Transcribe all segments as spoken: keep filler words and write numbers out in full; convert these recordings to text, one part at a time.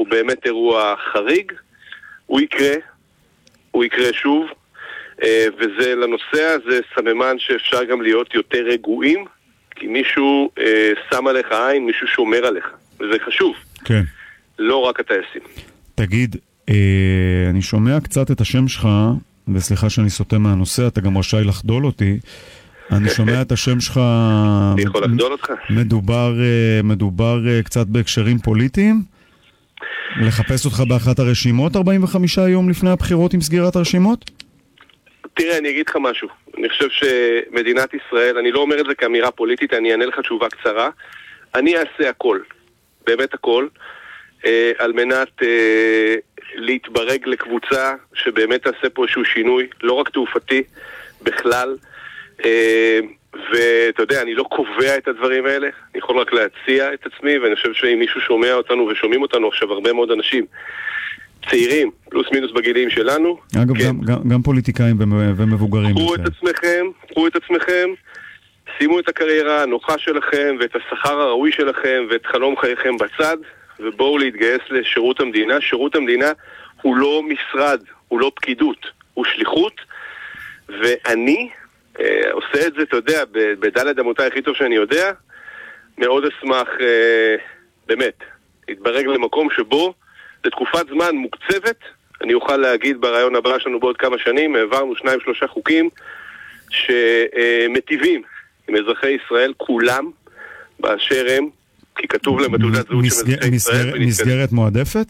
הוא באמת אירוע חריג, הוא יקרה, הוא יקרה שוב, וזה לנושא הזה סממן שאפשר גם להיות יותר רגועים, כי מישהו שם עליך עין, מישהו שומר עליך, וזה חשוב. כן. לא רק הטייסים. תגיד, אני שומע קצת את השם שלך, וסליחה שאני סוטה מהנושא, אתה גם רשאי לחדול אותי, אני שומע את השם שלך, אני יכול לחדול אותך? מדובר, מדובר קצת בהקשרים פוליטיים? לחפש אותך באחת הרשימות ארבעים וחמישה יום לפני הבחירות עם סגירת הרשימות? תראה, אני אגיד לך משהו. אני חושב שמדינת ישראל, אני לא אומר את זה כאמירה פוליטית, אני אענה לך תשובה קצרה. אני אעשה הכל, באמת הכל, אה, על מנת אה, להתברג לקבוצה שבאמת תעשה פה איזשהו שינוי, לא רק תעופתי, בכלל. אה, ואתה יודע, אני לא קובע את הדברים האלה, אני יכול רק להציע את עצמי, ואני חושב שאם מישהו שומע אותנו ושומעים אותנו עכשיו הרבה מאוד אנשים, צעירים, פלוס מינוס בגילים שלנו. אגב, כן. גם, גם, גם פוליטיקאים ומבוגרים. קחו את עצמכם, קחו את עצמכם, שימו את הקריירה הנוחה שלכם, ואת השכר הראוי שלכם, ואת חלום חייכם בצד, ובואו להתגייס לשירות המדינה. שירות המדינה הוא לא משרד, הוא לא פקידות, הוא שליחות, ואני אה, עושה את זה, אתה יודע, בדלת אמותיי הכי טוב שאני יודע, מאוד אשמח, אה, באמת, להתברג למקום שבו, לתקופת זמן מוקצבת, אני אוכל להגיד ברעיון הבא שלנו בעוד כמה שנים, העברנו שניים שלושה חוקים שמטיבים עם אזרחי ישראל, כולם, באשר הם, כי כתוב להם בתעודת זהות של אזרחי ישראל. מסגרת מועדפת?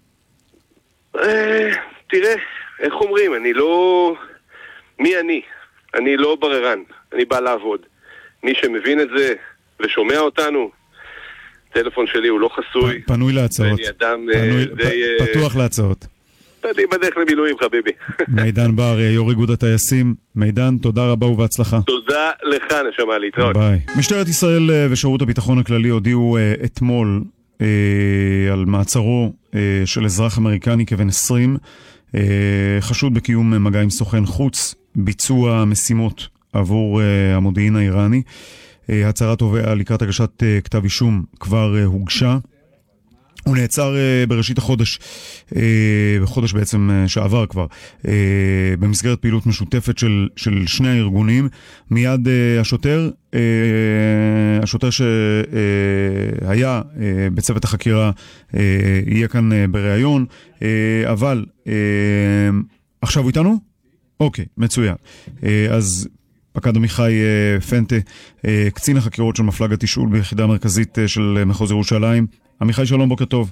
תראה, איך אומרים, אני לא... מי אני? אני לא בררן, אני בא לעבוד. מי שמבין את זה ושומע אותנו, הטלפון שלי הוא לא חסוי. פנוי להצעות. פתוח להצעות. אני בדרך למילואים, חביבי. מידן בר, יו"ר איגוד הטייסים. מידן, תודה רבה ובהצלחה. תודה לך, נשמה, להתראות. ביי. משטרת ישראל ושירות הביטחון הכללי הודיעו אתמול על מעצרו של אזרח אמריקני כבן עשרים, חשוד בקיום מגע עם סוכן חוץ, ביצוע משימות עבור המודיעין האיראני. הצהרת תובע לקראת הגשת כתב אישום כבר הוגשה. הוא נעצר בראשית החודש, בחודש בעצם שעבר כבר, במסגרת פעילות משותפת של, של שני הארגונים. מיד השוטר, השוטר שהיה בצוות החקירה, יהיה כאן בראיון, אבל עכשיו הוא איתנו? אוקיי, מצוין. אז פקד עמיחי פנטה, קצין החקירות של מפלג התשאול ביחידה המרכזית של מחוז ירושלים. עמיחי, שלום, בוקר טוב.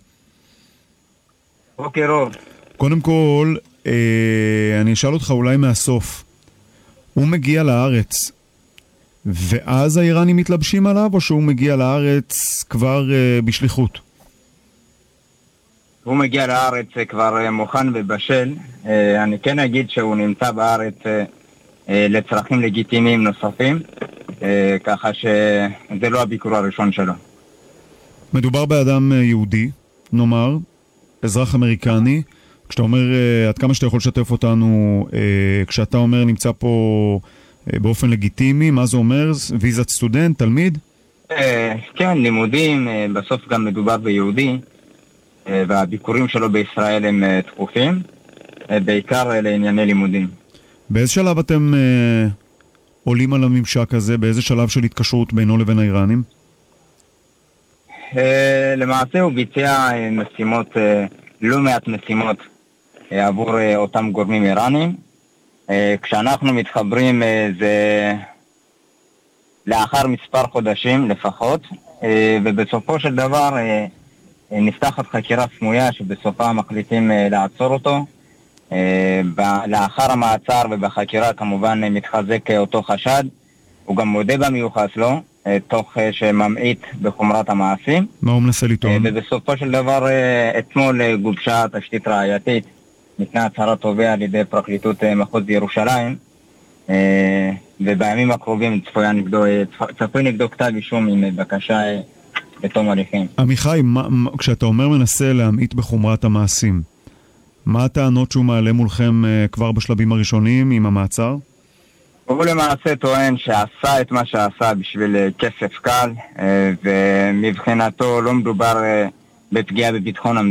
בוקר טוב. קודם כל, אני אשאל אותך אולי מהסוף. הוא מגיע לארץ, ואז האיראנים מתלבשים עליו, או שהוא מגיע לארץ כבר בשליחות? הוא מגיע לארץ כבר מוכן ובשל. אני כן אגיד שהוא נמצא בארץ לצרכים לגיטימיים נוספים, ככה שזה לא הביקור הראשון שלו. מדובר באדם יהודי, נאמר, אזרח אמריקני. כשאתה אומר, עד כמה שאתה יכול לשתף אותנו, כשאתה אומר נמצא פה באופן לגיטימי, מה זה אומר? ויזת סטודנט, תלמיד? כן, לימודים, בסוף גם מדובר ביהודי, והביקורים שלו בישראל הם תקופים, בעיקר לענייני לימודים. באיזה שלב אתם עולים על הממשק הזה? באיזה שלב של התקשרות בינו לבין האיראנים? למעשה הוא ביצע משימות, לא מעט משימות עבור אותם גורמים איראנים. כשאנחנו מתחברים זה לאחר מספר חודשים לפחות, ובסופו של דבר נפתחת חקירה סמויה שבסופה מחליטים לעצור אותו. לאחר המעצר ובחקירה כמובן מתחזק אותו חשד, הוא גם מודה במיוחס לו, תוך שממעיט בחומרת המעשים. מה הוא מנסה לטעון? ובסופו של דבר אתמול גובשה תשתית ראייתית, ניתנה הצהרת תובע על ידי פרקליטות מחוז ירושלים, ובימים הקרובים צפוי נגדו, צפוי נגדו כתב אישום עם בקשה בתום הליכים. עמיחי, כשאתה אומר מנסה להמעיט בחומרת המעשים, מה הטענות שהוא מעלה מולכם כבר בשלבים הראשונים עם המעצר? הוא למעשה טוען שעשה את מה שעשה בשביל כסף קל, ומבחינתו לא מדובר בפגיעה בביטחון המדינה.